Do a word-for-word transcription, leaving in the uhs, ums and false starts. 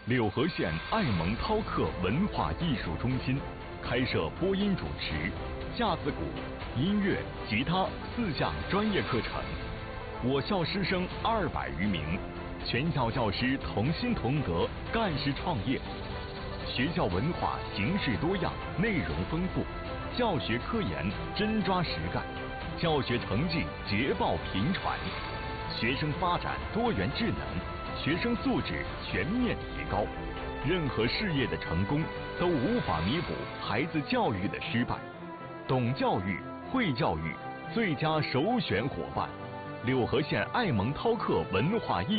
柳河县爱蒙饕客文化艺术中心开设播音主持、架子鼓、音乐、吉他四项专业课程。我校师生二百余名，全校教师同心同德，干事创业。学校文化形式多样，内容丰富，教学科研真抓实干，教学成绩捷报频传，学生发展多元智能，学生素质全面提高。任何事业的成功都无法弥补孩子教育的失败。懂教育、会教育，最佳首选伙伴。柳河县爱蒙饕客文化艺